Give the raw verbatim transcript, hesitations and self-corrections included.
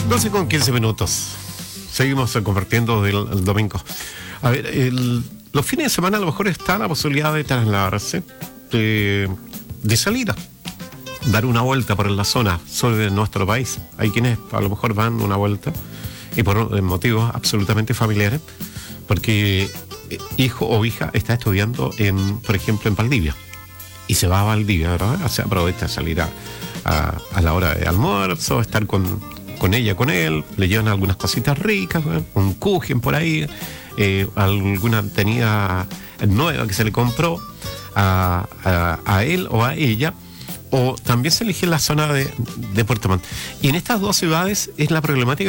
doce con quince minutos. Seguimos compartiendo del el domingo. A ver, el, los fines de semana a lo mejor está la posibilidad de trasladarse, de, de salir a dar una vuelta por la zona sur de nuestro país. Hay quienes a lo mejor van una vuelta y por motivos absolutamente familiares, porque hijo o hija está estudiando, en, por ejemplo, en Valdivia. Y se va a Valdivia, ¿verdad? Se aprovecha a salir a, a, a la hora de almuerzo, estar con, con ella, con él, le llevan algunas cositas ricas, ¿verdad? Un kuchen por ahí, eh, alguna tenida nueva que se le compró a, a, a él o a ella, o también se elige la zona de, de Puerto Montt. Y en estas dos ciudades es la problemática